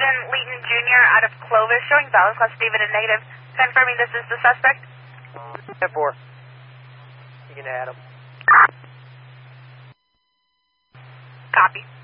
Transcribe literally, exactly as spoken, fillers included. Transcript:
Logan Leighton Junior out of Clovis, showing valid class David and negative, confirming this is the suspect. ten four. You can add him. Copy.